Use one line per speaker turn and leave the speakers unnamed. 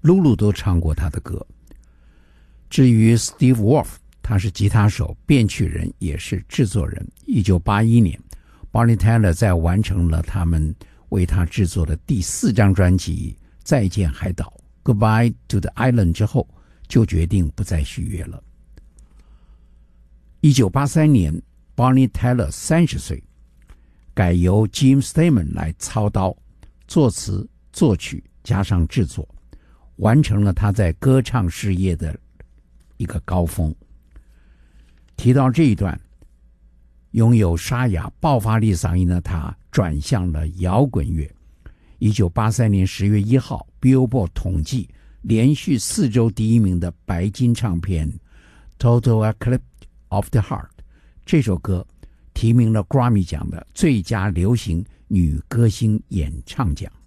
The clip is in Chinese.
露露都唱过他的歌。至于 Steve Wolf， 他是吉他手、编曲人，也是制作人。1981年 Bonnie Tyler 在完成了他们为他制作的第4张专辑《再见海岛》 Goodbye to the Island 之后，就决定不再续约了。1983年 Bonnie Tyler 30岁，改由 Jim Steinman 来操刀，作词、作曲加上制作，完成了他在歌唱事业的一个高峰。提到这一段，拥有沙哑爆发力嗓音的他转向了摇滚乐。1983年10月1号 Billboard 统计连续4周第1名的白金唱片 Total Eclipse of the Heart， 这首歌提名了 Grammy 奖的最佳流行女歌星演唱奖。